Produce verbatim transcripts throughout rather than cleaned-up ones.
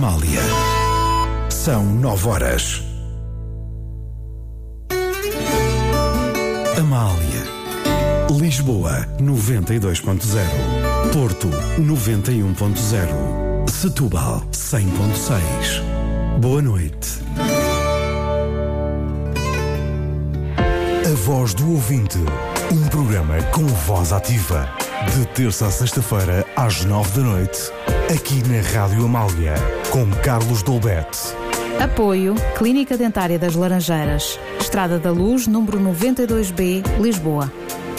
Amália. São nove horas. Amália. Lisboa, noventa e dois ponto zero. Porto, noventa e um ponto zero. Setúbal, cem ponto seis. Boa noite. A Voz do Ouvinte. Um programa com voz ativa. De terça a sexta-feira, às nove da noite. Aqui na Rádio Amália. Com Carlos Dolbete. Apoio Clínica Dentária das Laranjeiras. Estrada da Luz, número noventa e dois B, Lisboa.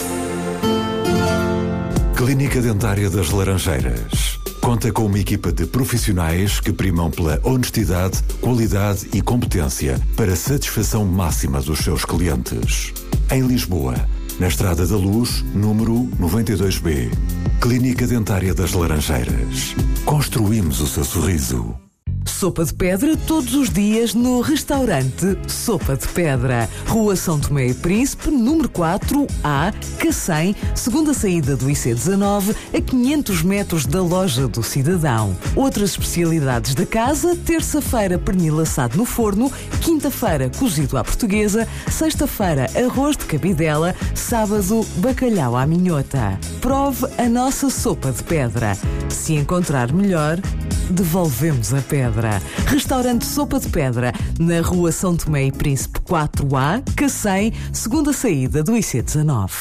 Clínica Dentária das Laranjeiras. Conta com uma equipa de profissionais que primam pela honestidade, qualidade e competência para a satisfação máxima dos seus clientes. Em Lisboa, na Estrada da Luz, número noventa e dois B. Clínica Dentária das Laranjeiras. Construímos o seu sorriso. Sopa de Pedra todos os dias no restaurante Sopa de Pedra. Rua São Tomé e Príncipe, número quatro A, Cacém, segunda saída do I C dezanove, a quinhentos metros da loja do Cidadão. Outras especialidades da casa: terça-feira pernil assado no forno, quinta-feira cozido à portuguesa, sexta-feira arroz de cabidela, sábado bacalhau à minhota. Prove a nossa Sopa de Pedra. Se encontrar melhor, devolvemos a pedra. Restaurante Sopa de Pedra, na Rua São Tomé e Príncipe quatro A, Cacém, segunda saída do I C dezanove.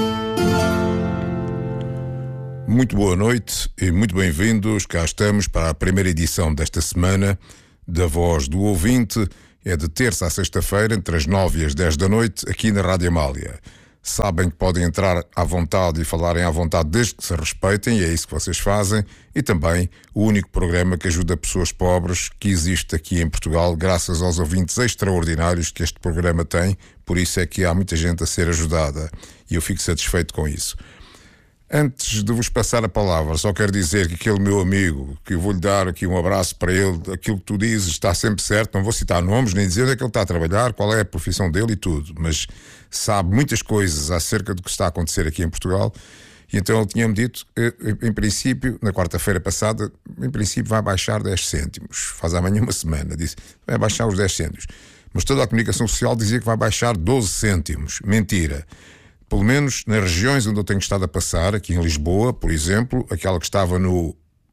Muito boa noite e muito bem-vindos. Cá estamos para a primeira edição desta semana da Voz do Ouvinte. É de terça a sexta-feira, entre as nove e as dez da noite, aqui na Rádio Amália. Sabem que podem entrar à vontade e falarem à vontade desde que se respeitem, e é isso que vocês fazem. E também o único programa que ajuda pessoas pobres que existe aqui em Portugal, graças aos ouvintes extraordinários que este programa tem. Por isso é que há muita gente a ser ajudada e eu fico satisfeito com isso. Antes de vos passar a palavra, só quero dizer que aquele meu amigo, que eu vou-lhe dar aqui um abraço para ele, aquilo que tu dizes está sempre certo, não vou citar nomes, nem dizer onde é que ele está a trabalhar, qual é a profissão dele e tudo, mas sabe muitas coisas acerca do que está a acontecer aqui em Portugal. E então ele tinha-me dito, em princípio, na quarta-feira passada, em princípio vai baixar dez cêntimos, faz amanhã uma semana, disse, vai baixar os dez cêntimos, mas toda a comunicação social dizia que vai baixar doze cêntimos, mentira. Pelo menos nas regiões onde eu tenho estado a passar, aqui em Lisboa, por exemplo, aquela que estava no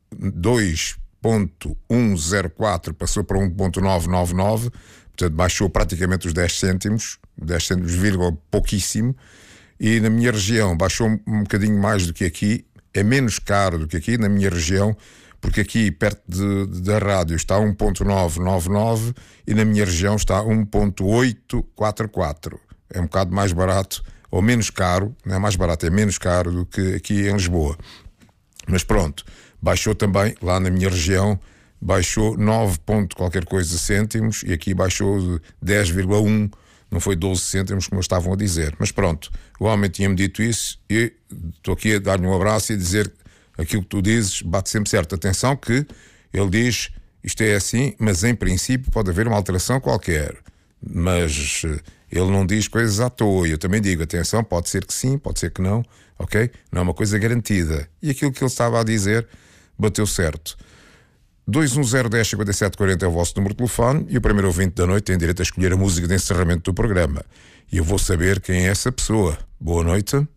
dois ponto cento e zero quatro passou para um ponto novecentos e noventa e nove, portanto baixou praticamente os dez cêntimos, dez cêntimos, vírgula, pouquíssimo, e na minha região baixou um bocadinho mais do que aqui, é menos caro do que aqui na minha região, porque aqui perto de, da rádio está um ponto novecentos e noventa e nove e na minha região está um ponto oitocentos e quarenta e quatro, é um bocado mais barato, ou menos caro, não é mais barato, é menos caro do que aqui em Lisboa. Mas pronto, baixou também, lá na minha região, baixou nove ponto qualquer coisa cêntimos e aqui baixou dez vírgula um, não foi doze cêntimos como estavam a dizer. Mas pronto, o homem tinha-me dito isso e estou aqui a dar-lhe um abraço e a dizer aquilo que tu dizes bate sempre certo. Atenção que ele diz, isto é assim, mas em princípio pode haver uma alteração qualquer. Mas ele não diz coisas à toa. Eu também digo, atenção, pode ser que sim, pode ser que não, ok? Não é uma coisa garantida. E aquilo que ele estava a dizer bateu certo. dois um zero, dez, cinquenta e sete, quarenta é o vosso número de telefone e o primeiro ouvinte da noite tem direito a escolher a música de encerramento do programa. E eu vou saber quem é essa pessoa. Boa noite.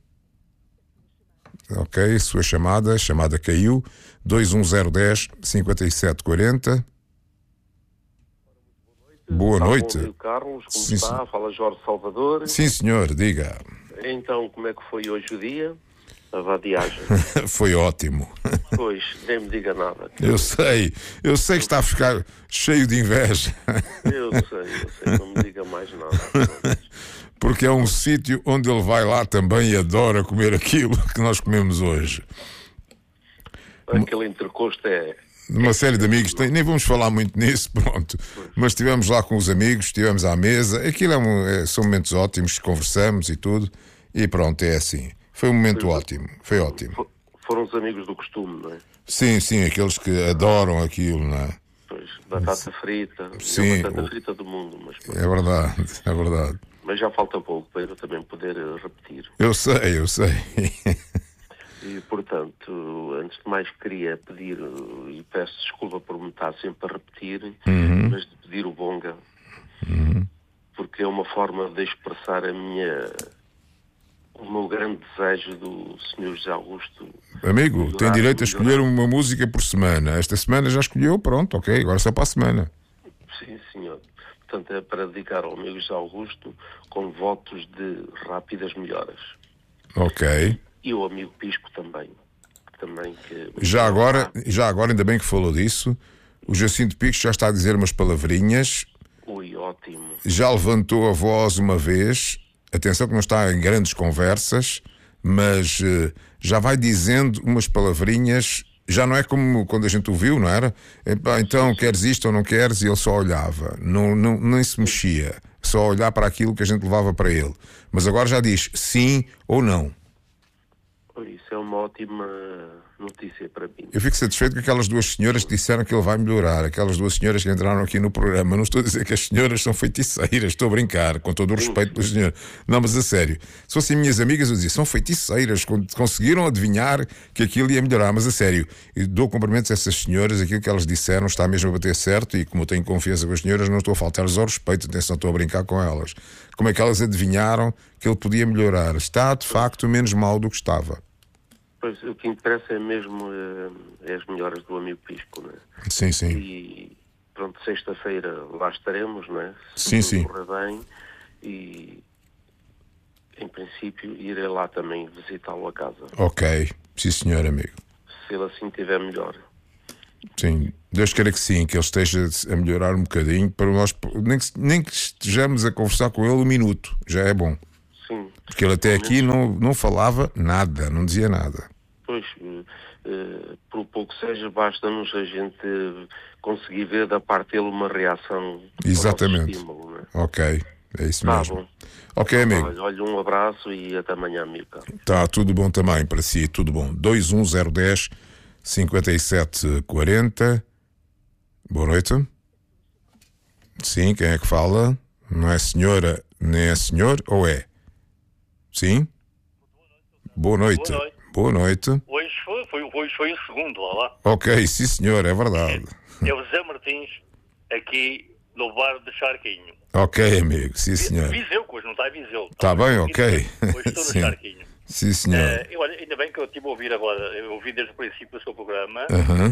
Ok, sua chamada, chamada caiu. dois um zero, dez, cinquenta e sete, quarenta. Boa noite. Olá, Carlos, como Sim, está? Fala Jorge Salvador. Sim, senhor, diga. Então, como é que foi hoje o dia? A vadiagem. Foi ótimo. Pois, nem me diga nada. Eu sei, eu sei que está a ficar cheio de inveja. Eu sei, eu sei, não me diga mais nada. Porque é um sítio onde ele vai lá também e adora comer aquilo que nós comemos hoje. Aquele entrecosto é... Uma série de amigos, tem, nem vamos falar muito nisso, pronto. Mas estivemos lá com os amigos, estivemos à mesa. Aquilo é um, é, são momentos ótimos, conversamos e tudo. E pronto, é assim. Foi um momento foi, ótimo, foi ótimo. For, foram os amigos do costume, não é? Sim, sim, aqueles que adoram aquilo, não é? Pois, batata frita, sim, a batata o... frita do mundo. Mas, é verdade, é verdade. Mas já falta pouco para eu também poder repetir. Eu sei, eu sei. E, portanto, antes de mais queria pedir, e peço desculpa por me estar sempre a repetir, Uhum. mas de pedir o bonga, Uhum. porque é uma forma de expressar a minha, o meu grande desejo do senhor José Augusto. Amigo, melhorar, tem direito a melhorar. escolher uma música por semana. Esta semana já escolheu, pronto, ok, agora só para a semana. Sim, senhor. Portanto, é para dedicar ao amigo José Augusto com votos de rápidas melhoras. Ok. E o amigo Pisco também. Que também que Já agora, já agora, ainda bem que falou disso, o Jacinto Picos já está a dizer umas palavrinhas, Ui, ótimo. já levantou a voz uma vez, atenção que não está em grandes conversas, mas eh, já vai dizendo umas palavrinhas, já não é como quando a gente o viu, não era? Epá, então, queres isto ou não queres? E ele só olhava, não, não, nem se mexia, só a olhar para aquilo que a gente levava para ele. Mas agora já diz sim ou não. Isso é uma ótima notícia para mim. Eu fico satisfeito com aquelas duas senhoras que disseram que ele vai melhorar. Aquelas duas senhoras que entraram aqui no programa. Não estou a dizer que as senhoras são feiticeiras, estou a brincar, com todo o respeito pelas senhoras. Não, mas a sério, se fossem minhas amigas, eu dizia, são feiticeiras, conseguiram adivinhar que aquilo ia melhorar. Mas a sério, eu dou cumprimentos a essas senhoras, aquilo que elas disseram está mesmo a bater certo, e como eu tenho confiança com as senhoras, não estou a faltar-lhes ao respeito, atenção, estou a brincar com elas. Como é que elas adivinharam que ele podia melhorar? Está, de facto, menos mal do que estava. Pois, o que interessa é mesmo é, é as melhoras do amigo Pisco, não é? Sim, sim. E pronto, sexta-feira lá estaremos, não é? Se Sim, tudo sim. correr bem, e em princípio irei lá também visitá-lo a casa. Ok, sim senhor, amigo. Se ele assim estiver melhor. Sim, Deus queira que sim, que ele esteja a melhorar um bocadinho, para nós, nem que, nem que estejamos a conversar com ele um minuto, já é bom. Sim. Porque ele até aqui não, não falava nada, não dizia nada. Pois, uh, uh, por pouco seja, basta-nos a gente conseguir ver da parte dele uma reação. Exatamente. Estímulo, não é? Ok, é isso Tá mesmo. bom. Ok, amigo. Olha, olha, um abraço e até amanhã, amigo Carlos. Está tudo bom também para si, tudo bom. dois um zero um zero, cinco sete quatro zero. Boa noite. Sim, quem é que fala? Não é senhora nem é senhor, ou é? Sim? Boa noite. Boa noite. Boa noite. Hoje foi, foi, hoje foi o segundo, lá lá. Ok, sim senhor, é verdade. É o Zé Martins, aqui no bar de Charquinho. Ok, amigo, sim senhor. Viseu, que hoje não está em Viseu. Está bem, ok. Hoje estou no Sim. Charquinho. Sim senhor. Eh, eu, olha, ainda bem que eu estive a ouvir agora, eu ouvi desde o princípio o seu programa, Aham.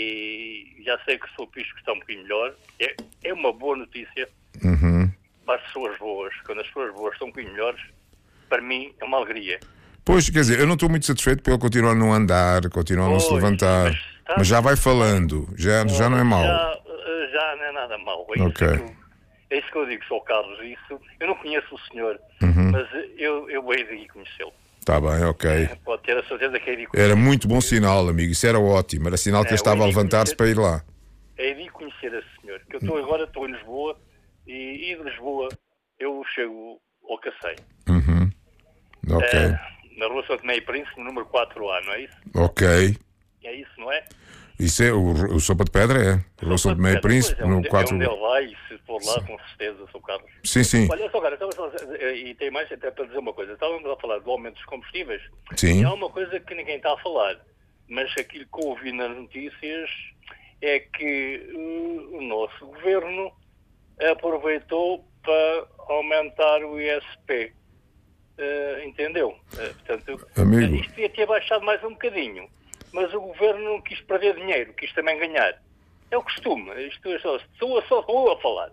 e já sei que o seu Pisco está um pouquinho melhor. É, é uma boa notícia Uhum. para as pessoas boas. Quando as pessoas boas estão um pouquinho melhores, para mim é uma alegria. Pois, quer dizer, eu não estou muito satisfeito por ele continuar a não andar, continuar a não se Pois, levantar. mas está- Mas já vai falando, já, já não é mau. Já, eh, já não é nada mau. É, Ok. isso que eu, é isso que eu digo, Sr. Carlos. Isso, eu não conheço o senhor, Uhum. mas eu, eu hei de ir conhecê-lo. Está bem, ok. Pode ter a certeza que hei de ir conhecê-lo. Era muito bom sinal, amigo, isso era ótimo. Era sinal que É, ele estava a eu ia levantar-se conhecer- para ir lá. Hei de ir conhecer esse senhor. Que eu estou agora, estou em Lisboa, e, e de Lisboa eu chego ao Cacém. Uhum. Ok, Eh, na rua São Tomé e Príncipe, número quatro A, não é isso? ok. É isso, não é? Isso é, o, o Sopa de Pedra é. O São de Meio Príncipe, Pois, é no onde, quatro. é onde ele vai, e se for lá, com certeza, Sr. Carlos. Sim, sim. Olha só, cara, estamos a falar- e tem mais até para dizer uma coisa. Estávamos a falar do aumento dos combustíveis. Sim. E há uma coisa que ninguém está a falar, mas aquilo que eu ouvi nas notícias é que uh, o nosso governo aproveitou para aumentar o I S P. Uh, entendeu? Uh, portanto, Amigo. isto devia ter baixado mais um bocadinho, mas o governo não quis perder dinheiro, quis também ganhar. É o costume. Isto é só, sou só estou a falar.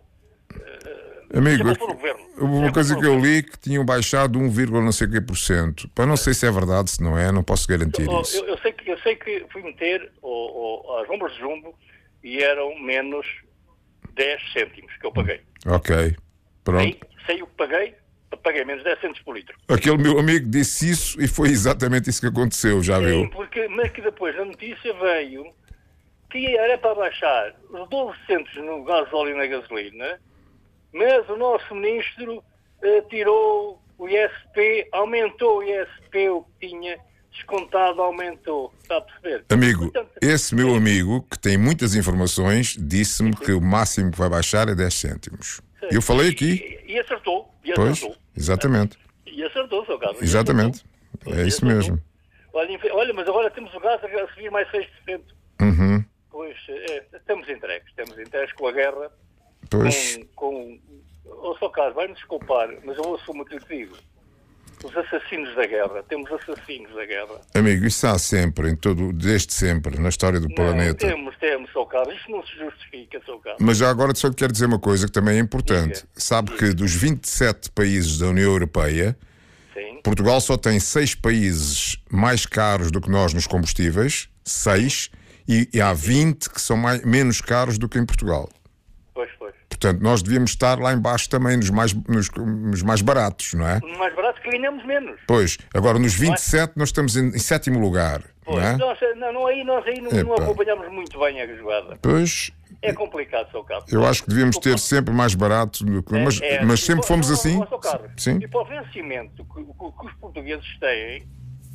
Amigo, Sempre por governo. uma Sempre coisa por que eu governo. li que tinham baixado um vírgula não sei o que por cento. Para não sei se é verdade, se não é, não posso garantir Oh, isso. eu, eu sei que, eu sei que fui meter oh, oh, as bombas de jumbo e eram menos dez cêntimos que eu paguei. Ok, Aí, pronto. sei o que paguei, paguei menos dez cêntimos por litro. Aquele meu amigo disse isso e foi exatamente isso que aconteceu, já Sim, viu? porque, mas que depois a notícia veio que era para baixar os doze cêntimos no gasóleo e na gasolina, mas o nosso ministro eh, tirou o I S P, aumentou o I S P, o que tinha descontado aumentou. Está a perceber? Amigo, Portanto, esse meu amigo, que tem muitas informações, disse-me que o máximo que vai baixar é dez cêntimos. Eu falei aqui. E, e acertou. E Pois, acertou. exatamente. E acertou, seu Carlos. e Exatamente. acertou. É E isso acertou. mesmo. Olha, olha, mas agora temos o gás a subir mais seis por cento. Uhum. Pois, é, estamos entregues, estamos entregues com a guerra. Pois. Com, com... Oh, Sr. Carlos, vai-me desculpar, mas eu assumo o que lhe digo. Os assassinos da guerra, temos assassinos da guerra. Amigo, isso há sempre, em todo, desde sempre, na história do não, planeta. Temos, temos, Sr. Carlos, isto não se justifica, Sr. Carlos. Mas já agora só lhe quero dizer uma coisa que também é importante. Diga. Sabe Diga. que dos vinte e sete países da União Europeia, Sim. Portugal só tem seis países mais caros do que nós nos combustíveis, seis, e, e há vinte que são mais, menos caros do que em Portugal. Pois, pois. Portanto, nós devíamos estar lá em baixo também, nos mais, nos, nos mais baratos, não é? Mais barato que ganhamos menos. Pois, agora nos vinte e sete nós estamos em, em sétimo lugar, Pois, não é? nós, não, não, aí, nós aí não, não Epá. acompanhamos muito bem a jogada. Pois, É complicado, Sr. Carlos. eu acho que devíamos ter sempre mais barato, do que- mas, É, é, mas e sempre para- fomos não, assim. não, Sr. Carlos, Sim. E para o vencimento que, que- que os portugueses têm,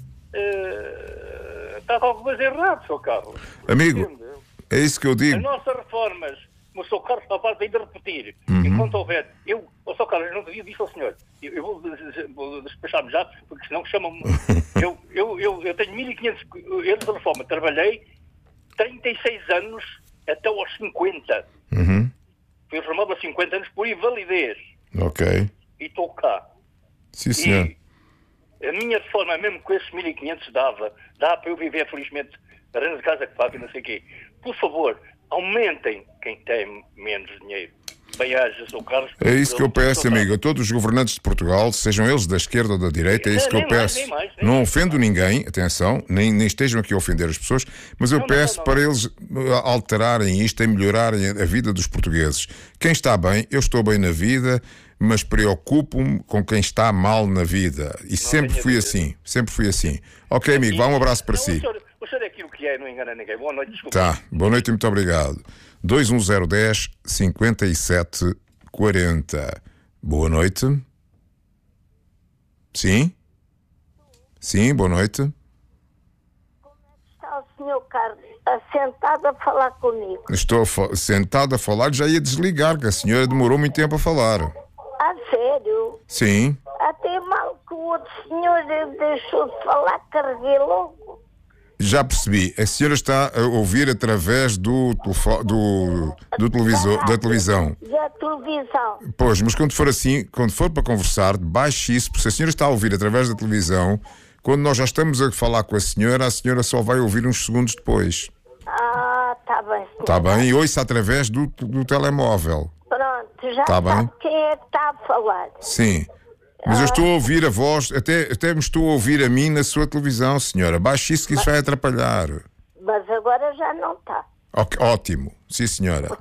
eh, está alguma coisa errada, Sr. Carlos. Amigo, Entende? é isso que eu As digo. nossas reformas, o Sr. Carlos está parte de repetir. Uhum. Enquanto houver. Eu, o Sr. Carlos, eu não devia disso ao senhor. Eu, eu vou, vou despachar-me já, porque senão chamam-me. eu, eu, eu, eu tenho mil e quinhentos euros de reforma. Trabalhei trinta e seis anos até aos cinquenta. Uhum. Fui reformado aos cinquenta anos por invalidez. Ok. E estou cá. Sim, senhor. E a minha reforma, mesmo com esses mil e quinhentos, dava. Dá para eu viver, felizmente, arranjo de casa que pago e não sei o quê. Por favor, aumentem quem tem menos dinheiro. Bem-aja, Sr. Carlos. É isso que eu peço, Sr. amigo, a todos os governantes de Portugal, sejam eles da esquerda ou da direita, é isso que eu Nem mais, peço. nem mais, nem Não mais. ofendo ninguém, atenção, nem, nem estejam aqui a ofender as pessoas, mas eu Não, não, peço não, não. para eles uh, alterarem isto e melhorarem a vida dos portugueses. Quem está bem, eu estou bem na vida, mas preocupo-me com quem está mal na vida. E sempre tenha fui dúvida. assim, sempre fui assim. Ok, amigo, vá um abraço para Não, si. O senhor, o senhor é aquilo que é, não engana ninguém. Boa noite, desculpa. Tá, boa noite e muito obrigado. dois um zero um zero, cinco sete quatro zero. Boa noite. Sim? Sim, boa noite. Está o senhor Carlos assentado a falar comigo. Estou fa- sentado a falar, já ia desligar, que a senhora demorou muito tempo a falar. A sério? Sim. Até mal que o outro senhor deixou de falar, carreguei logo. Já percebi. A senhora está a ouvir através do, telefo- do, do televisor, da televisão. Da televisão. Pois, mas quando for assim, quando for para conversar, baixe isso, porque se a senhora está a ouvir através da televisão, quando nós já estamos a falar com a senhora, a senhora só vai ouvir uns segundos depois. Ah, está bem, senhor. Está bem? E ouça através do, do telemóvel. Pronto, já Tá sabe bem. quem é que está a falar. Sim. Mas eu estou a ouvir a voz, até, até me estou a ouvir a mim na sua televisão, senhora. Baixe isso que isso vai atrapalhar. Mas agora já não está. Ok, ótimo. Sim, senhora.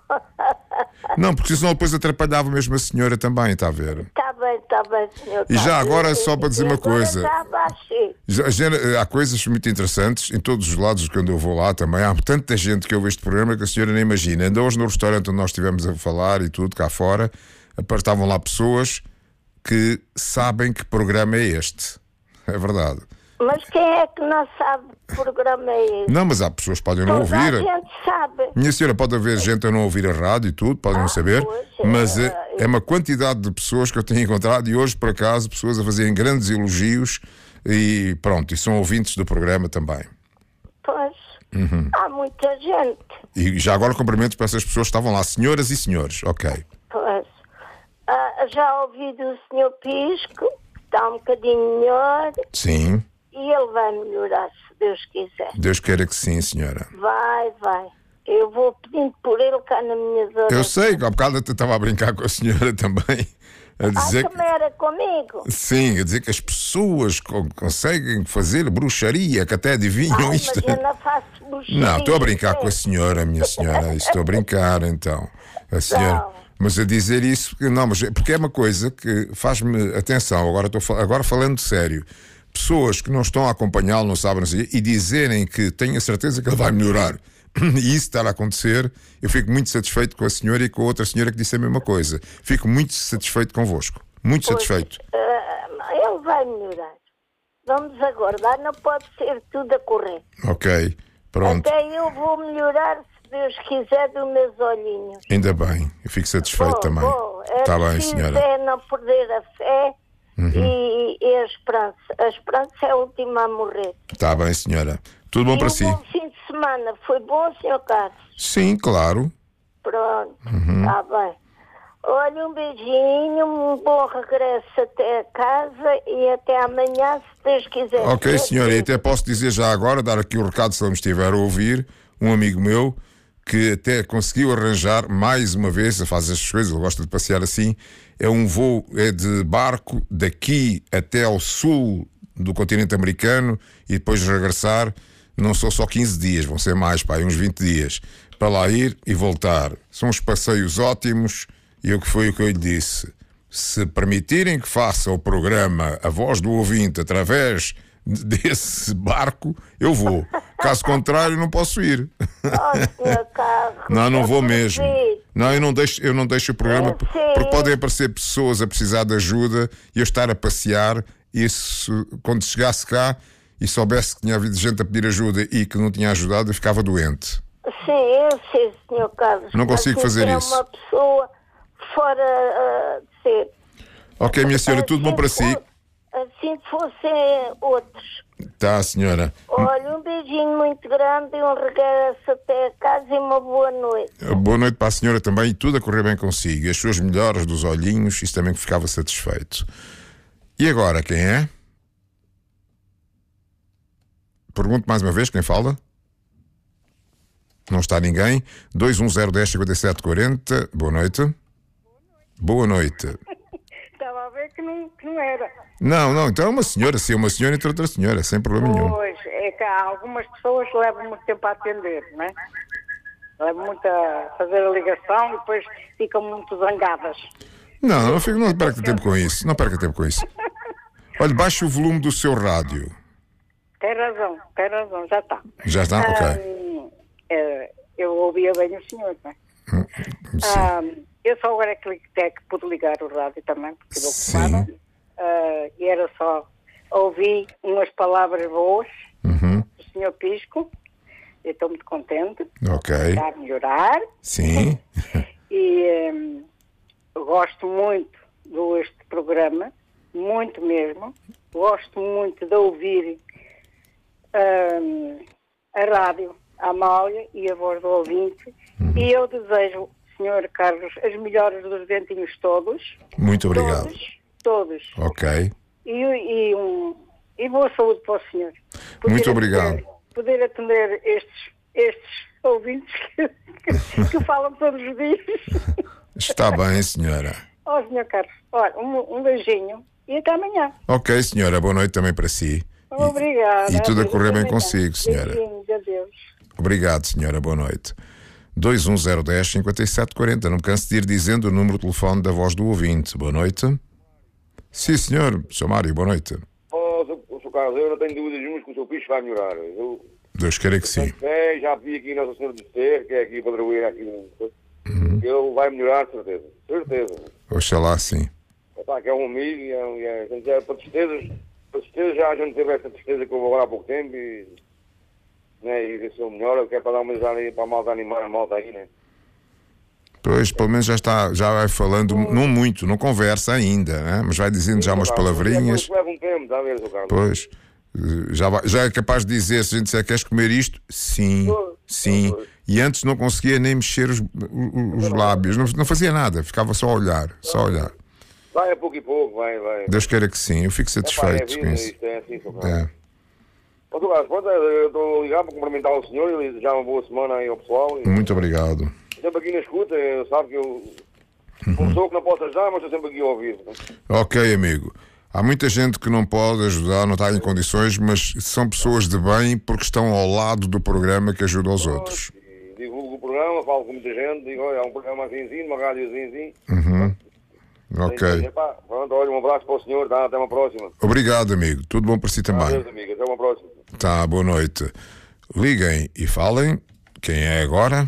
Não, porque senão depois atrapalhava mesmo a senhora também, está a ver? Está bem, está bem, senhor. E já Carlos. agora, só para dizer E uma agora coisa. Já baixei. Já- já- há coisas muito interessantes em todos os lados quando eu vou lá também. Há tanta gente que ouve este programa que a senhora nem imagina. Ainda hoje no restaurante onde nós estivemos a falar e tudo, cá fora, estavam lá pessoas que sabem que programa é este. É verdade. Mas quem é que não sabe que programa é esse? Não, mas há pessoas que podem não Toda a ouvir. gente sabe. Minha senhora, pode haver gente a não ouvir a rádio e tudo, podem não saber, pois, é, mas é, é. é uma quantidade de pessoas que eu tenho encontrado e hoje, por acaso, pessoas a fazerem grandes elogios e pronto, e são ouvintes do programa também. Pois, Uhum. há muita gente. E já agora cumprimentos para essas pessoas que estavam lá, senhoras e senhores, ok. Pois. Ah, já ouvi do senhor Pisco, que está um bocadinho melhor, Sim, e ele vai melhorar, se Deus quiser. Deus queira que sim, senhora. Vai, vai. Eu vou pedindo por ele cá na minha zona. Eu sei, há bocado eu estava a brincar com a senhora também, a Ah, dizer que... também era comigo? Sim, a dizer que as pessoas co- conseguem fazer bruxaria, que até adivinham Ai, mas isto. eu não faço bruxaria. Não, estou a brincar com a é. senhora, minha senhora. Estou a brincar, então. A senhora. Não. Mas a dizer isso, porque- não, mas é- porque é uma coisa que faz-me atenção. Agora estou fa- agora falando sério. Pessoas que não estão a acompanhá-lo, não sabem, não sei, e dizerem que tenho a certeza que ele vai melhorar. E isso estar a acontecer, eu fico muito satisfeito com a senhora e com a outra senhora que disse a mesma coisa. Fico muito satisfeito convosco. Muito Pois, satisfeito. ah, ele vai melhorar. Vamos aguardar, não pode ser tudo a correr. Ok, pronto. Até eu vou melhorar, se Deus quiser, dos meus olhinhos. Ainda bem, eu fico satisfeito Bom, também. bom, é Está bem, preciso senhora. é não perder a fé Uhum. E, e a Esperança. A Esperança é a última a morrer. Está bem, senhora. Tudo bom e para um si? bom fim de semana. Foi bom, senhor Carlos? Sim, claro. Pronto, está Uhum. bem. Olha, um beijinho, um bom regresso até a casa e até amanhã, se Deus quiser. Ok, Ser senhora, e assim. até posso dizer já agora, dar aqui o recado se ele me estiver a ouvir, um amigo meu que até conseguiu arranjar mais uma vez, faz estas coisas, ele gosta de passear assim, é um voo é de barco daqui até ao sul do continente americano e depois regressar. Não são só quinze dias, vão ser mais, pá, uns vinte dias, para lá ir e voltar. São uns passeios ótimos e o que foi o que eu lhe disse. Se permitirem que faça o programa A Voz do Ouvinte através desse barco, eu vou. Caso contrário, não posso ir. Oh, senhor Carlos. Não, não é vou por mesmo. ver. Não, eu não deixo, eu não deixo o programa É, por- sim. porque podem aparecer pessoas a precisar de ajuda e eu estar a passear. Isso, quando chegasse cá e soubesse que tinha havido gente a pedir ajuda e que não tinha ajudado, eu ficava doente. Sim, eu sei, senhor Carlos. Não consigo Assim, fazer é isso. uma pessoa fora ah, de ser. Ok, minha senhora, tudo bom Assim para si? fo- Assim fossem outros. Tá, senhora. Olha, um beijinho muito grande e um regresso até a casa e uma boa noite. Boa noite para a senhora também e tudo a correr bem consigo. E as suas melhoras dos olhinhos, isso também que ficava satisfeito. E agora, quem é? Pergunto mais uma vez, quem fala? Não está ninguém. dois um zero um zero cinco sete quatro zero. Boa noite. Boa noite. Estava a ver que não, que não era. Não, não, então é uma senhora, sim, uma senhora entre outra senhora, sem problema nenhum. Pois, é que há algumas pessoas que levam muito tempo a atender, não é? Levam muito a fazer a ligação e depois ficam muito zangadas. Não, não, fico, não perca tempo com isso, não perca tempo com isso. Olha, baixe o volume do seu rádio. Tem razão, tem razão, já está. Já está? Ok. Hum, é, eu ouvia bem o senhor, não é? Sim. Hum, eu só agora é que, li- é que pude ligar o rádio também, porque eu Sim. ocupava. Ah, e era só ouvir umas palavras boas Uhum. do senhor Pisco. Eu estou muito contente. Ok. Está a melhorar. Sim. E hum, eu gosto muito deste programa, muito mesmo. Gosto muito de ouvir hum, a rádio, a Amália e a Voz do Ouvinte. E eu desejo, senhor Carlos, as melhoras dos dentinhos todos. Muito obrigado. Todos, todos. Ok. E, e, um, e boa saúde para o senhor. Poder Muito obrigado. atender- Poder atender estes, estes ouvintes que, que, que falam todos os dias. Está bem, senhora. Ó, senhor Carlos, olha, um, um beijinho e até amanhã. Ok, senhora, boa noite também para si. Obrigada. e tudo a correr bem Até amanhã. consigo, senhora. Beijinhos, adeus. Obrigado, senhora, boa noite. dois um zero um zero cinco sete quatro zero. Não me canso de ir dizendo o número de telefone da Voz do Ouvinte. Boa noite. Sim, senhor. senhor Mário, boa noite. Oh, senhor Carlos, eu não tenho dúvidas nenhumas que o seu picho vai melhorar. Eu Deus queira que sim. é, já vi aqui Nossa Senhora do Ser, que é aqui para Padroeira, aqui no... Ele vai melhorar, certeza. Certeza. Oxalá sim. Epá, que é um amigo e é, e é, a gente é para tristezas, para tristezas já a gente teve essa tristeza que houve agora há pouco tempo e... Né, e ver se ele melhora, que é para dar uma ali para a malta animar a malta aí, né? Pois, pelo menos já está, já vai falando, não muito, não conversa ainda, né? Mas vai dizendo já umas palavrinhas. Isso leva um tempo, está a ver, senhor Carlos? Pois, eh, já, vai- já é capaz de dizer, se a gente disser, queres comer isto? Sim, sim. E antes não conseguia nem mexer os, os- os lábios, não, não fazia nada, ficava só a olhar, só a olhar. Vai a pouco e pouco, vai, vai. Deus queira que sim, eu fico Epá, é satisfeito vida, com isso. isto é assim, senhor Carlos. É. Ô, senhor Carlos, pronto, eu estou a ligar para cumprimentar o senhor e desejar uma boa semana aí ao pessoal. E... Muito obrigado. Sempre aqui na escuta, sabe que eu sou uma pessoa que não posso ajudar, mas estou sempre aqui a ouvir. Ok, amigo. Há muita gente que não pode ajudar, não está em condições, mas são pessoas de bem porque estão ao lado do programa que ajuda os outros. E divulgo o programa, falo com muita gente, digo, olha, há um programa assim, uma rádiozinha assim. Uhum. Ok. Epá, pronto, olha, um abraço para o senhor, tá? Até uma próxima. Obrigado, amigo. Tudo bom para si também. Adeus, amigo, até uma próxima. Tá, boa noite. Liguem e falem. Quem é agora?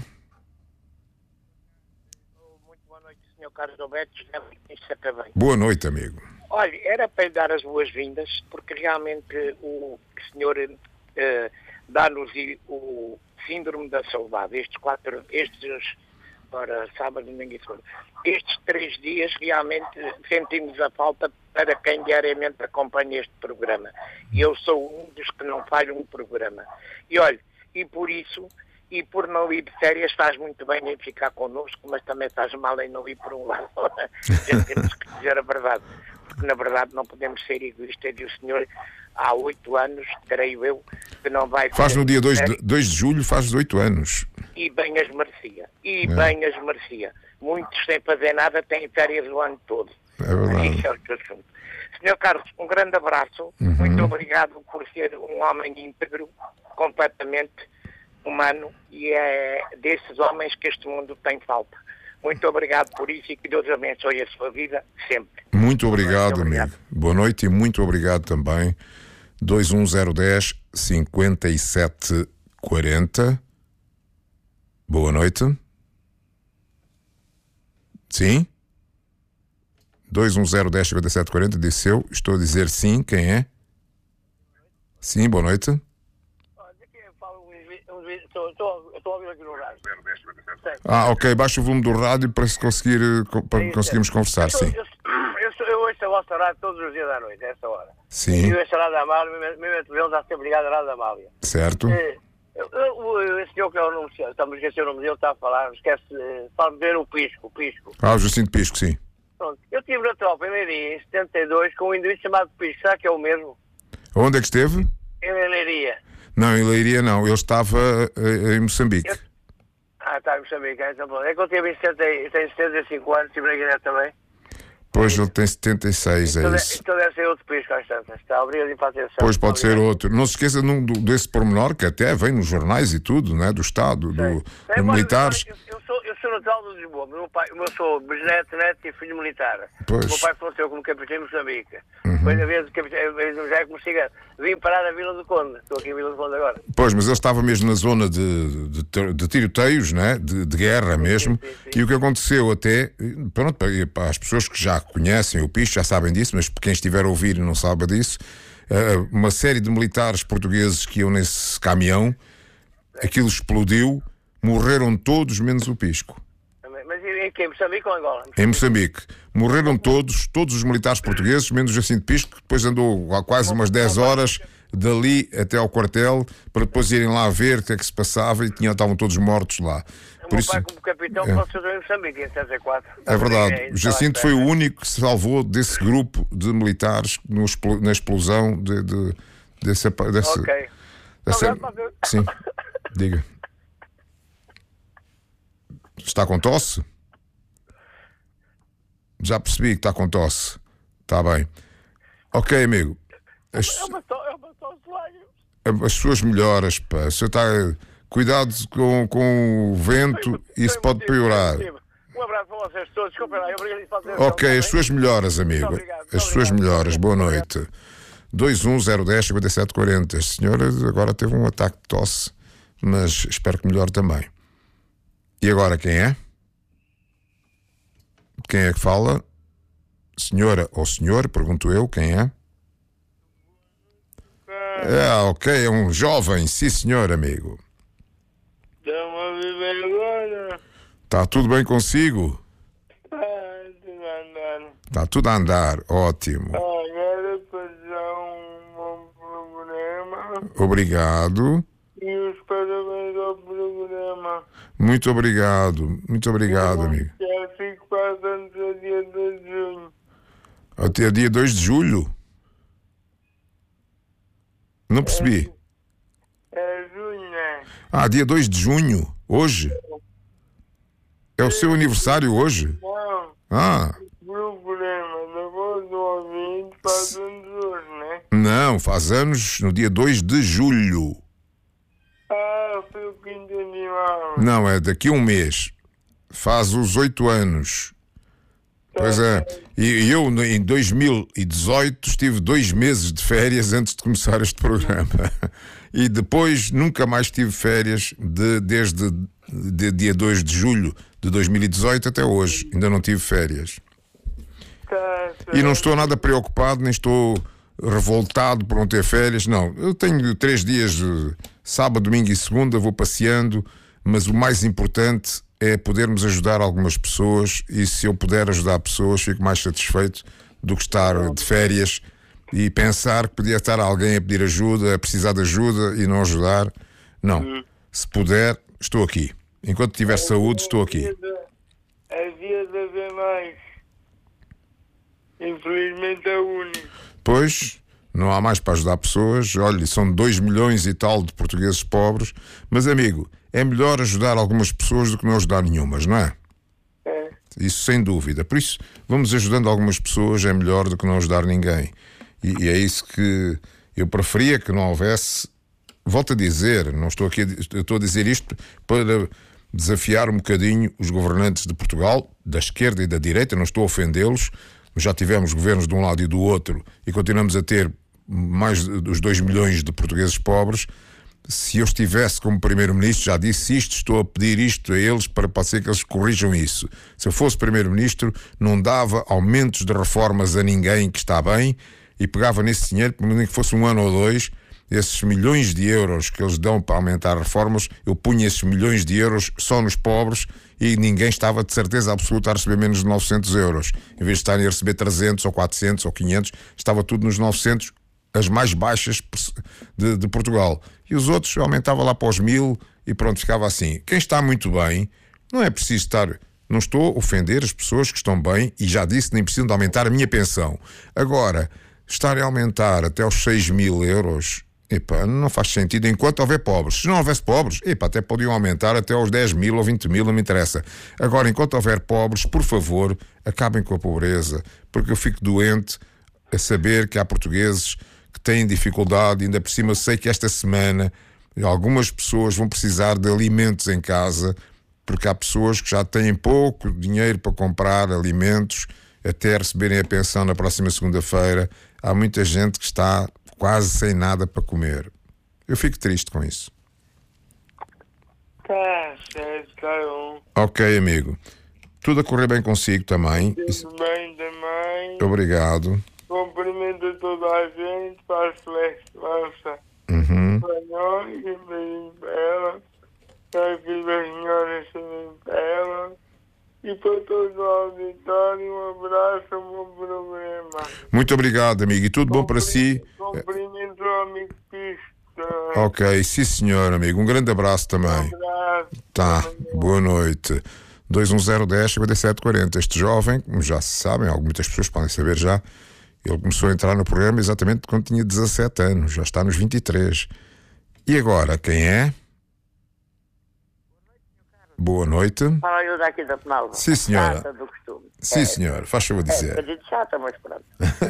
Muito boa noite, senhor Carlos Alberto. Isso acabei. Boa noite, amigo. Olha, era para lhe dar as boas-vindas, porque realmente o senhor eh, dá-nos i- o síndrome da saudade. Estes quatro, estes Ora, sábado, domingo e segunda. Estes três dias realmente sentimos a falta para quem diariamente acompanha este programa. E eu sou um dos que não falho um programa. E olha, e por isso, e por não ir de férias, faz muito bem em ficar connosco, mas também faz mal em não ir por um lado. Temos que dizer a verdade. Porque na verdade não podemos ser egoístas e o senhor há oito anos, creio eu, que não vai... Faz no dia dois de, dois de julho, faz oito anos. E bem as merecia. E É. bem as merecia. Muitos sem fazer nada têm férias o ano todo. É verdade. Isso é outro assunto. senhor Carlos, um grande abraço. Uhum. Muito obrigado por ser um homem íntegro, completamente humano, e é desses homens que este mundo tem falta. Muito obrigado por isso e que Deus abençoe a sua vida sempre. Muito obrigado, Muito obrigado. amigo. Boa noite e muito obrigado também. dois um zero um zero, cinco sete quatro zero. Boa noite. Sim? dois um zero um zero, cinco sete quatro zero, disse eu. Estou a dizer sim. Quem é? Sim, boa noite. Estou a ouvir aqui no rádio. Ah, ok. Baixa o volume do rádio para, se conseguir, para conseguirmos conversar, eu, sim. Eu, eu, eu, eu ouço a vossa rádio todos os dias da noite, a essa hora. Sim. E eu ouço a rádio da Amália, mesmo a televisão está sempre ligada à rádio da Amália. Certo. Eh, eu- eu- Esse senhor que é o nome, estamos a esquecer o nome dele, está a falar, esquece, eh, fala ver o Pisco, o Pisco. Ah, o Jacinto Pisco, sim. Pronto. Eu estive na tropa em Leiria, em setenta e dois, com um indivíduo chamado Pisco, será que é o mesmo? Onde é que esteve? Em Leiria. Não, em Leiria não. Ele estava eh, em Moçambique. Ah, está em Moçambique, então pronto. É que eu tive em setenta, tenho setenta e cinco anos, estive na Guiné também. Pois ele tem setenta e seis, é Então, isso. então deve ser outro Pisco, às tantas. Está, obrigado pela atenção. Pois pode ser Obrigado. outro. Não se esqueça num, do- desse pormenor que até vem nos jornais e tudo, né? Do Estado, do, Sei, dos mas, militares. Eu, eu sou, eu sou natural de Lisboa, meu pai, eu sou bisneto, neto e filho militar. Pois. O meu pai faleceu como capitão em Moçambique. Uhum. Depois da vez de capitão, já como cigano. Vim parar a Vila do Conde. Estou aqui em Vila do Conde agora. Pois, mas ele estava mesmo na zona de, de, de- de tiroteios, né? de, de guerra mesmo. sim, sim. E o que aconteceu até, pronto, para, para as pessoas que já conhecem o Pisco já sabem disso, mas quem estiver a ouvir e não sabe disso, eh, uma série de militares portugueses que iam nesse caminhão, aquilo explodiu, morreram todos menos o Pisco. Mas em que? Moçambique ou Angola? Em Moçambique. Morreram todos, todos os militares portugueses, menos o Jacinto Pisco, que depois andou há quase umas dez horas dali até ao quartel, para depois irem lá ver o que é que se passava e tinham, estavam todos mortos lá. O Por meu isso, pai como capitão é. faleceu em Moçambique em setenta e quatro. é verdade. É, O Jacinto foi o estava à único que se salvou desse grupo de militares no explo- na explosão de, de, desse... apa- desse Ok. dessa- Não, dá para ver. Sim. Diga. Está com tosse? Já percebi que está com tosse. Está bem. Ok, amigo. As, É uma to- é uma tosse de lágrimas. as suas melhoras, pá. O senhor está... Cuidado com, com o vento, isso Tem pode motivo, piorar. tem motivo. Um abraço para vocês todos. Desculpem lá, obrigado pela atenção. Ok, Está as bem? suas melhoras, amigo. Muito obrigado, muito As suas obrigado. melhoras. Boa noite. dois um zero um zero, cinco sete quatro zero. A senhora agora teve um ataque de tosse, mas espero que melhore também. E agora quem é? Quem é que fala? Senhora ou senhor? Pergunto eu, quem é? É, ok, é um jovem. Sim, senhor, amigo. Estamos a viver agora. Está tudo bem consigo? Ah, tudo andando. Está tudo a andar. Ótimo. Agora passar um bom programa Obrigado. e os parabéns ao programa. Muito obrigado. Muito obrigado, amigo. Já fico passando a dia de junho. Até dia dois de julho? Não percebi. É junho, né? Ah, dia dois de junho? Hoje? É o seu aniversário hoje? Não, Ah, o programa da voz do ouvinte fazendo hoje, né? não, faz anos no dia dois de julho. Ah, foi o que entendi mal. Não, é daqui a um mês. Faz os oito anos. Pois é. E e eu, no- em dois mil e dezoito, estive dois meses de férias antes de começar este programa. E depois nunca mais tive férias de- desde de dia dois de julho de dois mil e dezoito até hoje. Ainda não tive férias. Tá, E não estou nada preocupado, nem estou revoltado por não ter férias. Não, eu tenho três dias, eh, sábado, domingo e segunda, vou passeando, mas o mais importante é podermos ajudar algumas pessoas, e se eu puder ajudar pessoas, fico mais satisfeito do que estar de férias e pensar que podia estar alguém a pedir ajuda, a precisar de ajuda e não ajudar. Não. Hum. Se puder, estou aqui. Enquanto tiver saúde, estou aqui. Havia de haver mais. Infelizmente é o único. Pois, não há mais para ajudar pessoas. Olha, são dois milhões e tal de portugueses pobres. Mas, amigo, é melhor ajudar algumas pessoas do que não ajudar nenhumas, não é? É. Isso sem dúvida. Por isso, vamos ajudando algumas pessoas, é melhor do que não ajudar ninguém. E, e é isso que eu preferia que não houvesse. Volto a dizer, não estou aqui, eu estou a dizer isto para desafiar um bocadinho os governantes de Portugal, da esquerda e da direita, não estou a ofendê-los, mas já tivemos governos de um lado e do outro e continuamos a ter mais dos dois milhões de portugueses pobres. Se eu estivesse como primeiro-ministro, já disse isto, estou a pedir isto a eles para pode ser que eles corrijam isso. Se eu fosse primeiro-ministro, não dava aumentos de reformas a ninguém que está bem e pegava nesse dinheiro, nem que fosse um ano ou dois, esses milhões de euros que eles dão para aumentar reformas, eu punha esses milhões de euros só nos pobres e ninguém estava de certeza absoluta a receber menos de novecentos euros. Em vez de estarem a receber trezentos ou quatrocentos ou quinhentos, estava tudo nos novecentos, as mais baixas de, de Portugal. E os outros aumentavam lá para os mil e pronto, ficava assim. Quem está muito bem, não é preciso estar... Não estou a ofender as pessoas que estão bem e já disse, nem precisam de aumentar a minha pensão. Agora, estarem a aumentar até os seis mil euros... Epá, não faz sentido enquanto houver pobres. Se não houvesse pobres, epá, até podiam aumentar até aos dez mil ou vinte mil, não me interessa. Agora, enquanto houver pobres, por favor, acabem com a pobreza, porque eu fico doente a saber que há portugueses que têm dificuldade, ainda por cima sei que esta semana algumas pessoas vão precisar de alimentos em casa, porque há pessoas que já têm pouco dinheiro para comprar alimentos, até receberem a pensão na próxima segunda-feira. Há muita gente que está quase sem nada para comer. Eu fico triste com isso. Tá certo, tá bom. Ok, amigo. Tudo a correr bem consigo também. Tudo bem também. Obrigado. Cumprimento toda a gente, faço essa uhum. para nós, e bem para ela, para que as senhoras também para ela. E para todo o auditório, um abraço, um bom programa. Muito obrigado, amigo. E tudo bom para si? Cumprimento ao amigo Pisto. Ok, sim senhor, amigo. Um grande abraço também. Um abraço. Tá, boa noite. dois um zero, dez, cinquenta e sete, quarenta. Este jovem, como já se sabem, muitas pessoas podem saber já, ele começou a entrar no programa exatamente quando tinha dezassete anos. Já está nos vinte e três. E agora, quem é? Boa noite. Fala eu daqui da Penalva. Sim, senhora. Chata do costume. Sim, é, senhora. Faz favor dizer. É, dizer chata, mas pronto.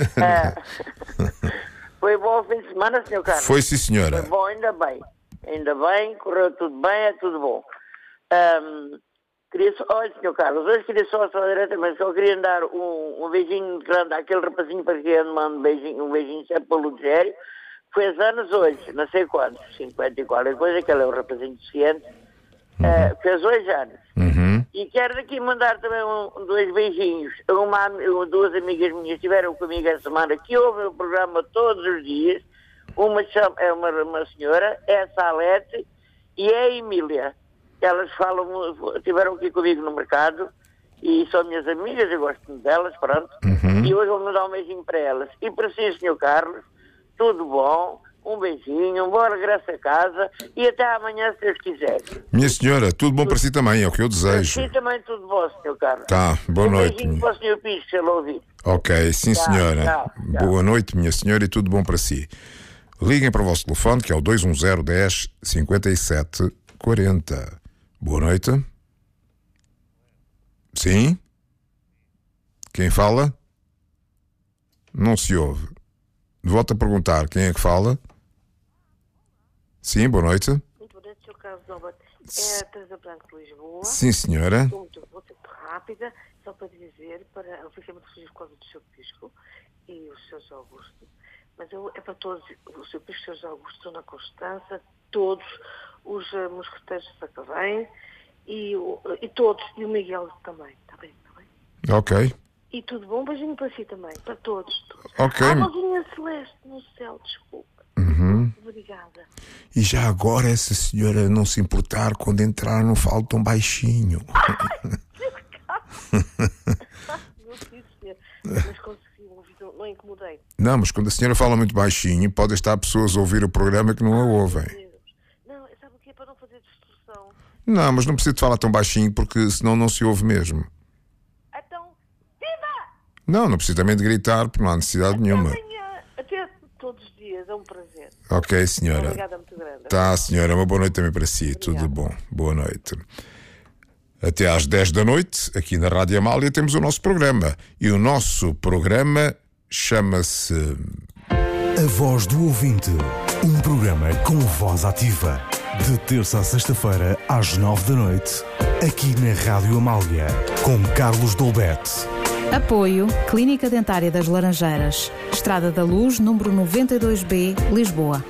é, foi bom o fim de semana, senhor Carlos? Foi, sim, senhora. Foi bom, ainda bem. Ainda bem, correu tudo bem, é tudo bom. Um, queria só, olha, senhor Carlos, hoje queria só a sua direita, mas só queria dar um, um beijinho grande àquele rapazinho para que eu mando um beijinho, um beijinho sempre para o Ludgério. Fez anos hoje, não sei quantos, cinquenta e qualquer coisa, que ele é um rapazinho deficiente. Uhum. Uh, fez dois anos. Uhum. E quero daqui mandar também um, dois beijinhos. Uma, duas amigas minhas estiveram comigo essa semana que ouvem o programa todos os dias. Uma chama, é uma, uma senhora, é a Salete e é a Emília. Elas falam, estiveram aqui comigo no mercado e são minhas amigas, eu gosto delas, pronto. Uhum. E hoje vou mandar um beijinho para elas. E para si, senhor Carlos, tudo bom. Um beijinho, um bom regresso a casa e até amanhã, se Deus quiser. Minha senhora, tudo bom para si também, é o que eu desejo. Para si também tudo bom, senhor Carlos. Tá, boa um noite. Um beijinho para o senhor Pires, se ele ouvir. Ok, sim, tchau, senhora. Tchau, tchau. Boa noite, minha senhora, e tudo bom para si. Liguem para o vosso telefone, que é o dois um zero, dez, cinquenta e sete, quarenta. Boa noite. Sim? Quem fala? Não se ouve. Volto a perguntar, quem é que fala? Sim, boa noite. Muito boa noite, senhor Carlos Albert. É a Teresa Branco de Lisboa. Sim, senhora. Vou muito, vou ser muito rápida, só para dizer, para o Fixamento de por causa do seu Pisco e o seu José Augusto. Mas eu, é para todos, o seu Pisco e o seu José Augusto, Dona Constança, todos os uh, mosqueteiros de Sacavém e, e todos, e o Miguel também, está bem, está bem? Ok. E tudo bom, um beijinho para si também, para todos. todos. Ok. Ah, a mãozinha celeste no céu, desculpa. Uhum. Obrigada. E já agora, se a senhora não se importar, quando entrar, não fale tão baixinho. Mas consegui ouvir, não incomodei. Não, mas quando a senhora fala muito baixinho, pode estar pessoas a ouvir o programa que não a ouvem. Não, sabe o que é para não fazer distorção? Não, mas não precisa de falar tão baixinho, porque senão não se ouve mesmo. Então, viva! Não, não precisa também de gritar, porque não há necessidade Até nenhuma. amanhã, até todos os dias, é um prazer. Ok, senhora. Obrigada, muito grande. Tá, senhora, uma boa noite também para si. Obrigada. Tudo bom. Boa noite. Até às dez da noite, aqui na Rádio Amália, temos o nosso programa. E o nosso programa chama-se... A Voz do Ouvinte. Um programa com voz ativa. De terça a sexta-feira, às nove da noite, aqui na Rádio Amália, com Carlos Dolbete. Apoio Clínica Dentária das Laranjeiras. Estrada da Luz, número noventa e dois B, Lisboa.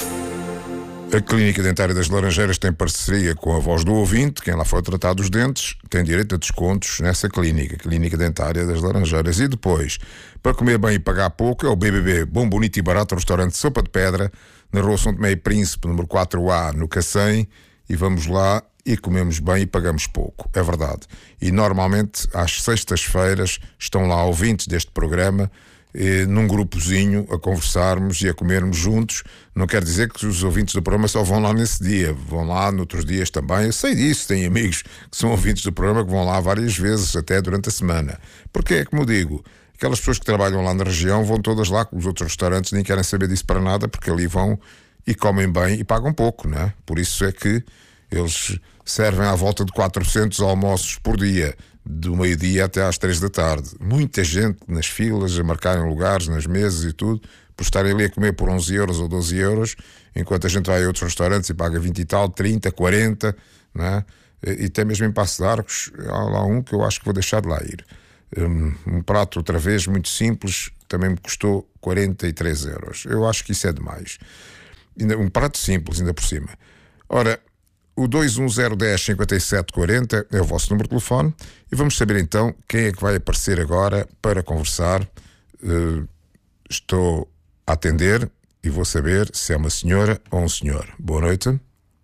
A Clínica Dentária das Laranjeiras tem parceria com a Voz do Ouvinte. Quem lá for tratar dos dentes tem direito a descontos nessa clínica, Clínica Dentária das Laranjeiras. E depois, para comer bem e pagar pouco, é o B B B Bom, Bonito e Barato, restaurante Sopa de Pedra, na Rua São Tomé e Príncipe, número quatro A, no Cacém. E vamos lá e comemos bem e pagamos pouco, é verdade. E normalmente, às sextas-feiras, estão lá ouvintes deste programa, E, num grupozinho, a conversarmos e a comermos juntos. Não quer dizer que os ouvintes do programa só vão lá nesse dia, vão lá noutros dias também. Eu sei disso, tenho amigos que são ouvintes do programa que vão lá várias vezes, até durante a semana. Porque é como digo, aquelas pessoas que trabalham lá na região vão todas lá, os outros restaurantes nem querem saber disso para nada, porque ali vão e comem bem e pagam pouco, não é? Por isso é que eles servem à volta de quatrocentos almoços por dia, do meio-dia até às três da tarde. Muita gente nas filas, a marcarem lugares, nas mesas e tudo, por estarem ali a comer por onze euros ou doze euros, enquanto a gente vai a outros restaurantes e paga vinte e tal, trinta, quarenta, não é? E até mesmo em Passo de Arcos, há lá um que eu acho que vou deixar de lá ir. Um, um prato, outra vez, muito simples, também me custou quarenta e três euros. Eu acho que isso é demais. Um prato simples, ainda por cima. Ora, o dois um zero um zero cinco sete quatro zero é o vosso número de telefone e vamos saber então quem é que vai aparecer agora para conversar. Uh, estou a atender e vou saber se é uma senhora ou um senhor. Boa noite.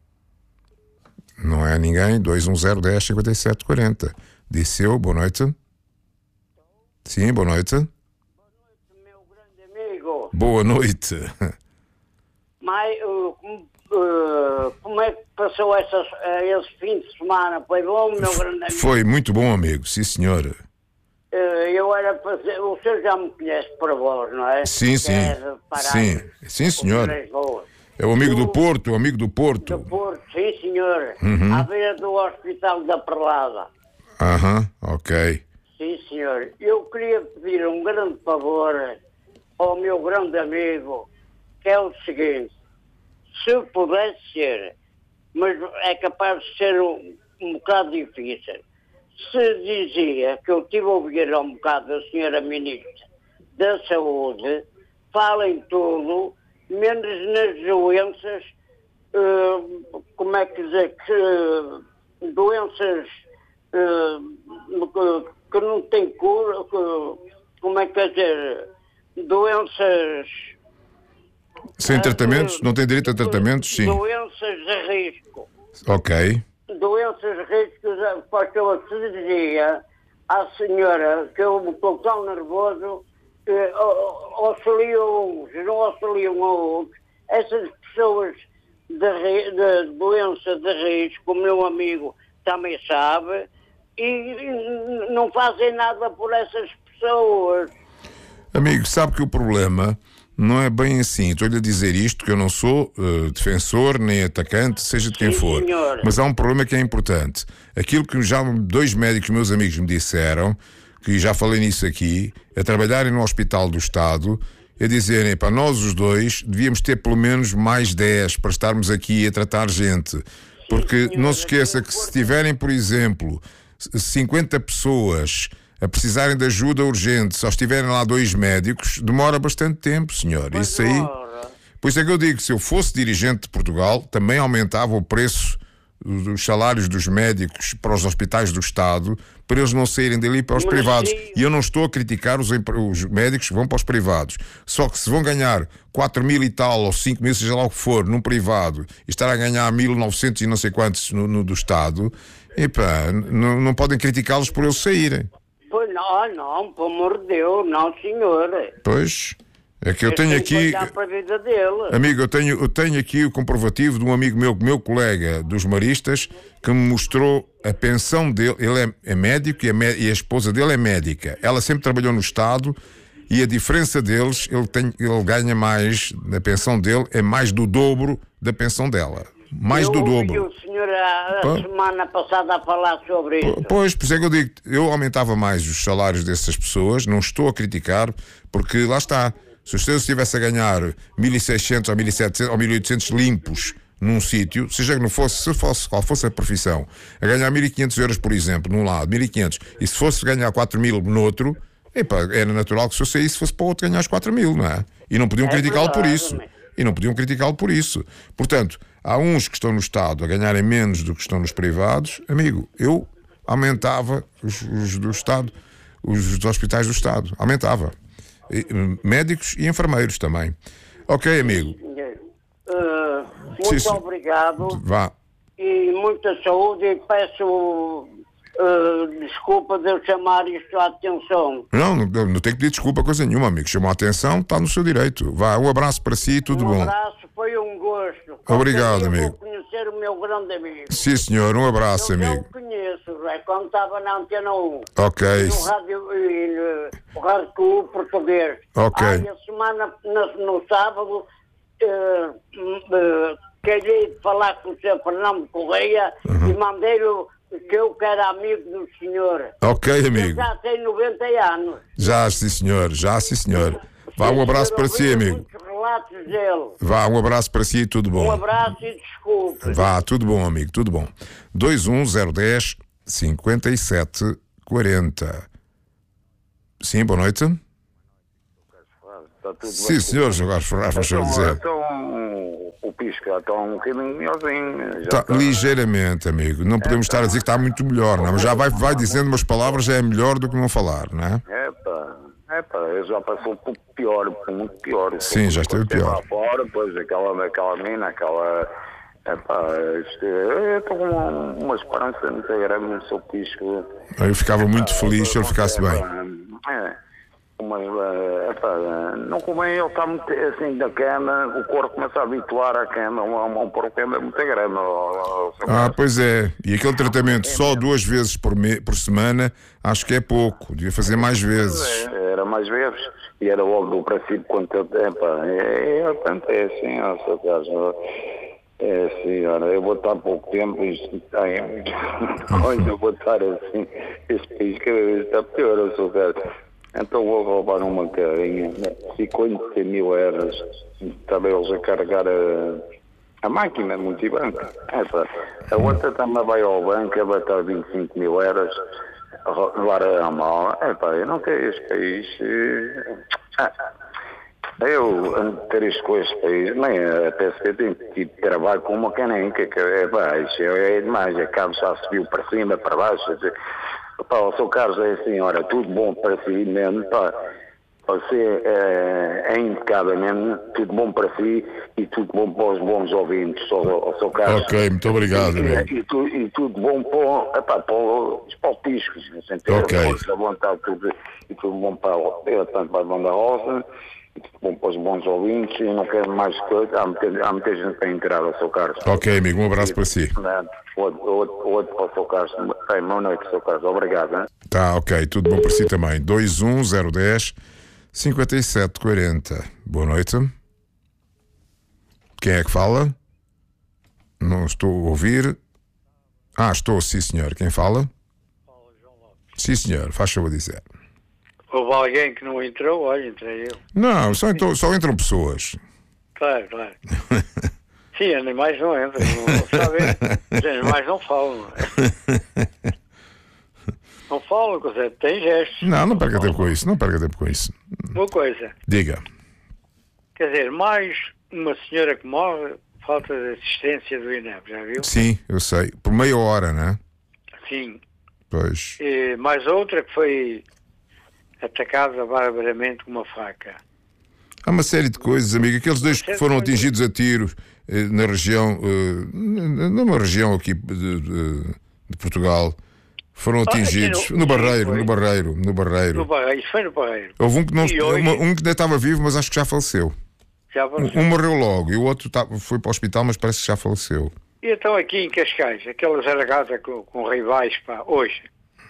Não é ninguém. dois um zero um zero cinco sete quatro zero. Disse eu, boa noite. Sim, boa noite. Boa noite, meu grande amigo. Boa noite. Mas, uh, uh, como é que passou essas, uh, esse fim de semana? Foi bom, meu grande amigo? Foi muito bom, amigo, sim, senhora. Uh, eu era para fazer... O senhor já me conhece por voz, não é? Sim, sim. Sim, sim, senhor. É o amigo do Porto, o amigo do Porto. Do Porto, sim, senhor. Uhum. À beira do Hospital da Perlada. Aham, uhum, ok. Sim, senhor. Eu queria pedir um grande favor ao meu grande amigo, que é o seguinte: se pudesse ser, mas é capaz de ser um, um bocado difícil, se dizia que eu tive a ouvir um bocado a senhora Ministra da Saúde, fala em tudo, menos nas doenças, uh, como é que dizer, que doenças uh, que não têm cura, que, como é que dizer, doenças... Sem tratamentos? Não tem direito a tratamentos? Sim. Doenças de risco. Ok. Doenças de risco, porque eu se dizia à senhora que eu estou tão nervoso, que auxiliam uns, não auxiliam a outros. Essas pessoas de, de doença de risco, o meu amigo também sabe, e não fazem nada por essas pessoas. Amigo, sabe que o problema não é bem assim. Estou-lhe a dizer isto, que eu não sou uh, defensor nem atacante, seja de quem Sim, for. Senhor. Mas há um problema que é importante. Aquilo que já dois médicos meus amigos me disseram, que já falei nisso aqui, a trabalharem no Hospital do Estado, a dizerem, para nós os dois, devíamos ter pelo menos mais dez para estarmos aqui a tratar gente. Porque Sim, não se esqueça que se tiverem, por exemplo, cinquenta pessoas a precisarem de ajuda urgente, só estiverem lá dois médicos, demora bastante tempo, senhor. Mas Isso aí... ora. Pois é que eu digo, se eu fosse dirigente de Portugal, também aumentava o preço os salários dos médicos para os hospitais do Estado, para eles não saírem dali para os Mas privados. sim. E eu não estou a criticar os, os médicos que vão para os privados. Só que se vão ganhar quatro mil e tal, ou cinco mil, seja lá o que for, num privado, e estar a ganhar mil e novecentos e não sei quantos no, no do Estado, epá, não, não podem criticá-los por eles saírem. Pois não, não, pelo amor de Deus, não, senhor. Pois, é que eu Ele tenho tem que aqui... olhar para a vida dele. Amigo, eu tenho, eu tenho aqui o comprovativo de um amigo meu, meu colega dos maristas, que me mostrou a pensão dele. Ele é, é médico e a, me, e a esposa dele é médica. Ela sempre trabalhou no Estado e a diferença deles, ele, tem, ele ganha mais, na pensão dele, é mais do dobro da pensão dela. Mais eu do ouvi dobro. o senhor a, a Pô. semana passada a falar sobre isso. Pois, por isso é que eu digo, eu aumentava mais os salários dessas pessoas, não estou a criticar, porque lá está, se o senhor estivesse a ganhar mil e seiscentos ou mil e setecentos ou mil e oitocentos limpos num sítio, seja que não fosse, se fosse qual fosse a profissão, a ganhar mil e quinhentos euros, por exemplo, num lado, mil e quinhentos, e se fosse ganhar quatro mil no outro, epá, era natural que se eu saísse fosse para o outro ganhar os quatro mil, não é? E não podiam É criticá-lo por verdade, isso. mas- E não podiam criticá-lo por isso. Portanto, há uns que estão no Estado a ganharem menos do que estão nos privados. Amigo, eu aumentava os, os do Estado, os dos hospitais do Estado. Aumentava. E, médicos e enfermeiros também. Ok, amigo. Uh, muito Sim, sim. obrigado Vá. e muita saúde e peço uh, desculpa de eu chamar isto à atenção. Não, não, não tem que pedir desculpa, coisa nenhuma, amigo. Chamou a atenção, está no seu direito. Vá, um abraço para si, tudo um bom. abraço, foi um gosto. Obrigado, Eu amigo. Vou conhecer o meu grande amigo. Sim, senhor, um abraço, eu, amigo. Eu conheço, é quando estava na Antena um. Ok. No rádio, e, no Rádio Clube Português. Ok. Aí a semana, no, no sábado, uh, uh, queria falar com o senhor Fernando Correia Uhum. e mandei-lhe que eu que era amigo do senhor. Ok, Ele amigo. já tem noventa anos. Já, sim, senhor. Já, sim, senhor. Vá, um abraço para si, amigo. Muitos relatos dele. Vá, um abraço para si e tudo Um bom. abraço e desculpe. Vá, tudo bom, amigo, tudo bom. dois um zero um zero cinquenta e sete quarenta. Sim, boa noite. Está tudo Sim, bem. senhor, Jogar Ferraz, faz favor Então, dizer. então, o pisca está um bocadinho melhorzinho. Já Tá, está. ligeiramente, amigo. Não podemos estar a dizer que está muito melhor, não. Mas já vai, vai dizendo umas palavras, já é melhor do que não falar, não é? É pá, é pá, eu já passou um pouco pior, muito pior. Sim, já esteve pior. Lá fora, depois aquela, aquela mina, aquela. É pá, isto, eu estou com uma, uma esperança muito grande no seu pisco. Eu ficava muito feliz se ele ficasse bem. É, mas, é pá, não convém ele estar muito assim na cama, o corpo começa a habituar à cama, um, um porco é muito grande. ó, ó, Ah, pois é. E aquele tratamento só duas vezes por, me, por semana, acho que é pouco. Devia fazer mais vezes. É, era mais vezes e era logo do princípio quando eu é, pá, é, é, portanto, é assim, ó, seu caso, é assim, olha, eu vou estar pouco tempo e isto tem, quando eu vou estar assim, este país cada vez está pior, ó, seu caso. Então vou roubar uma carinha, cinquenta mil euros, estava eles a carregar a, a máquina multibanco. É, pá, a outra também vai ao banco, vai estar vinte e cinco mil euros, a levar a mão. É pá, eu não quero este país. eh, ah, eu ter isto com este país, nem a P S P tem tipo de trabalho com uma caneca, que é baixo, é demais, a cabo já subiu para cima, para baixo. Dizer, pá, o seu Carlos é assim, ora, tudo bom para si mesmo, pá. Você é, é impecável mesmo, tudo bom para si e tudo bom para os bons ouvintes, ao seu Carlos. Ok, muito obrigado, E, amigo. e, tu, e tudo bom para, epá, para os palpiscos, sem ter Ok. força, vontade, tudo, e tudo bom para o tanto para a Banda Rosa, e tudo bom para os bons ouvintes, e não quero mais coisa, há muita, há muita gente para entrar ao seu Carlos. Ok, amigo, um abraço para si. Outro, outro, outro para o seu Carlos. Bem, boa noite, seu Carlos. Obrigado. Hein? Tá, ok, tudo bom para si também. dois um zero um zero cinquenta e sete quarenta. Boa noite. Quem é que fala? Não estou a ouvir. Ah, estou, sim senhor. Quem fala? Sim senhor, faz favor dizer. Houve alguém que não entrou? Olha, entrei eu. Não, só, entram- só entram pessoas. Claro, claro. Sim, animais não entram, não sabem. Os animais não falam. Não, é? Não falam, coisa, tem gestos. Não, não perca tempo com isso, não perca tempo com isso. Uma coisa, Diga. quer dizer, mais uma senhora que morre falta de assistência do INEP, já viu? Sim, eu sei. Por meia hora, não é? Sim. Pois. E mais outra que foi atacada barbaramente com uma faca. Há uma série de coisas, amigo. Aqueles dois que foram atingidos a tiros eh, na região, eh, numa região aqui de, de, de Portugal, foram atingidos. no, no Barreiro, foi. no Barreiro, no Barreiro. No Barreiro, isso foi no Barreiro. Houve um que, não, E hoje- uma- um que ainda estava vivo, mas acho que já faleceu. Já Um, faleceu. um morreu logo e o outro tá- foi para o hospital, mas parece que já faleceu. E então aqui em Cascais, aquela zaragata com, com rivais, pá, hoje.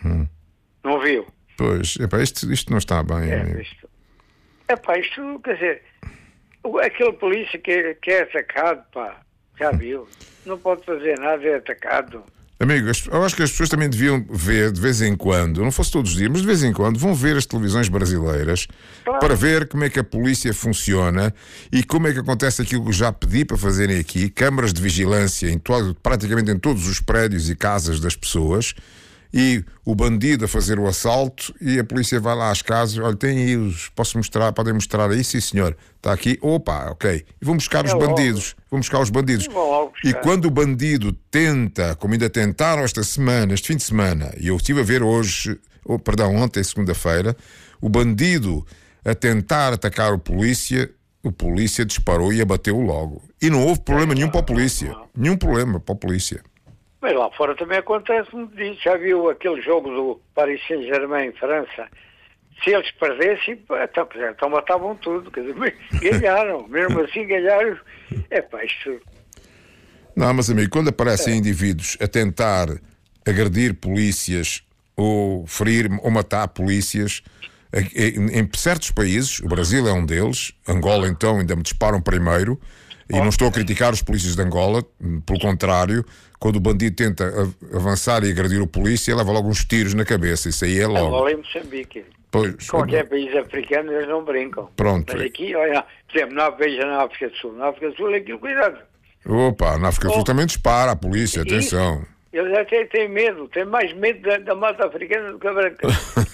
Não viu? Pois, epá, isto, isto não está bem, É, amigo. isto, epá, isto, quer dizer, o- aquele polícia que, que é atacado, pá, já viu? Não pode fazer nada, é atacado. Amigo, as- eu acho que as pessoas também deviam ver de vez em quando, não fosse todos os dias, mas de vez em quando, vão ver as televisões brasileiras Claro. para ver como é que a polícia funciona e como é que acontece aquilo que já pedi para fazerem aqui, câmaras de vigilância em todo, praticamente em todos os prédios e casas das pessoas, e o bandido a fazer o assalto e a polícia vai lá às casas, olha, tem aí os, posso mostrar, podem mostrar aí, sim senhor, está aqui, opa, ok, e vão buscar É os logo. bandidos, vão buscar os bandidos. Vão logo E buscar. quando o bandido tenta, como ainda tentaram esta semana, este fim de semana, e eu estive a ver hoje, ou, perdão, ontem, segunda-feira, o bandido a tentar atacar o polícia, o polícia disparou e abateu-o logo. E não houve problema nenhum para a polícia. Nenhum problema para a polícia. Mas lá fora também acontece muito disso. Já viu aquele jogo do Paris Saint-Germain em França? Se eles perdessem, pá, então, então matavam tudo. Quer dizer, ganharam. Mesmo assim ganharam. É pá, isto... Não, mas amigo, quando aparecem É. indivíduos a tentar agredir polícias ou ferir ou matar polícias, em, em certos países, o Brasil é um deles, Angola então ainda me disparam primeiro, e não estou a criticar os polícias de Angola, pelo contrário, quando o bandido tenta a- avançar e agredir o polícia, leva logo uns tiros na cabeça, isso aí é logo. Angola e Moçambique. Pois, Qualquer país africano eles não brincam. Pronto. Mas aqui, olha, por exemplo, não veja na África do Sul. Na África do Sul é aquilo, cuidado. Opa, na África do Sul Oh. também dispara a polícia, E- atenção. Eles até têm medo, têm mais medo da, da mata africana do que a branca.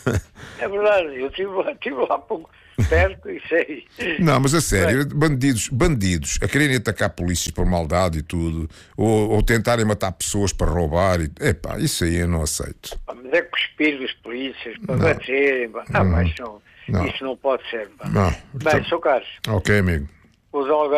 É verdade, eu estive lá, estive lá pouco perto e sei. Não, mas a sério, bandidos, bandidos a quererem atacar polícias por maldade e tudo, ou, ou tentarem matar pessoas para roubar, e, epá, isso aí eu não aceito. Pá, mas é cuspir dos polícias para Não. baterem. Pá. Ah, Não. mas não, Não. isso não pode ser. Pá. Não. Bem, sou Carlos. Ok, amigo. Os